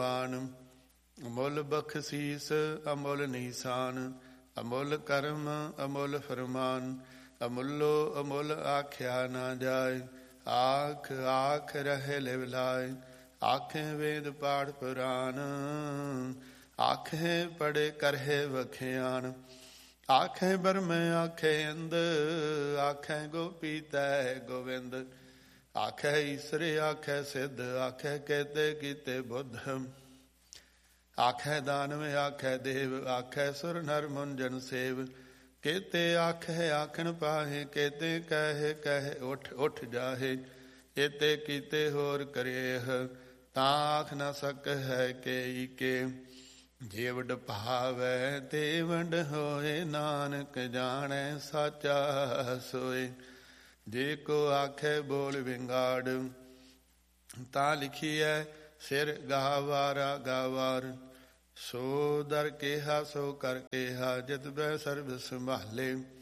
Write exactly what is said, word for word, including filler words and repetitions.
ਅਮੁੱਲ ਬਖਸ਼ੀਸ ਅਮੁੱਲ ਨੀਸਾਨ, ਅਮੁੱਲ ਕਰਮ ਅਮੁੱਲ ਫਰਮਾਨ, ਅਮੁੱਲੋ ਅਮੁੱਲ ਆਖਿਆ ਨਾ ਜਾਏ। ਆਖ ਆਖ ਰਹੇ ਲਿਵ ਲਾਏ, ਆਖੇ ਵੇਦ ਪਾਠ ਪੁਰਾਨ, ਆਖੇ ਪੜੇ ਕਰਹਿ ਵਖਿਆਨ। ਆਖੇ ਬਰਮ ਆਖੇ ਅੰਧ, ਆਖੇ ਗੋਪੀ ਤੈ ਗੋਵਿੰਦ। ਆਖੇ ਈਸਰ ਆਖੇ ਸਿੱਧ, ਆਖੇ ਕੇਤੇ ਕੀਤੇ ਬੁੱਧ। ਆਖੇ ਦਾਨਵ ਆਖੇ ਦੇਵ, ਆਖੇ ਸੁਰ ਨਰ ਮੁੰਜਨ ਸੇਵ। ਕੇਤੇ ਆਖੇ ਆਖਣ ਪਾਹੇ, ਕੇਤੇ ਕਹਿ ਕਹਿ ਉਠ ਉਠ ਜਾਹੇ। ਏਤੇ ਕੀਤੇ ਹੋਰ ਕਰੇਹ, ਤਾਂ ਆਖ ਨਾ ਸਕ ਹੈ ਕੇ ਕੇ। ਜੇ ਵਡ ਭਾਵੈ ਤੇ ਵੰਡ ਹੋਏ, ਨਾਨਕ ਜਾਣੈ ਸਾਚਾ ਸੋਏ। ਜੇ ਕੋ ਆਖੇ ਬੋਲ ਵਿੰਗਾੜ, ਤਾਂ ਲਿਖੀਐ ਸਿਰ ਗਾਵਾਰਾ ਗਾਵਾਰ। ਸੋ ਦਰ ਕੇਹਾ ਸੋ ਕਰ ਕੇਹਾ, ਜਿਤ ਬੈ ਸਰਬ ਸੰਭਾਲੇ।